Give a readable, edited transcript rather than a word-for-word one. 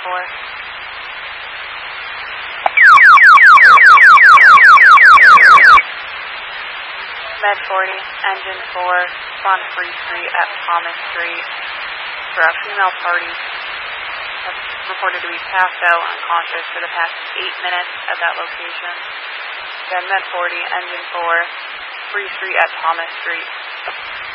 4. Med 40, engine 4, on Free Street at Thomas Street for a female party that's reported to be passed out unconscious for the past 8 minutes at that location. Again, Med 40, engine 4, Free Street at Thomas Street.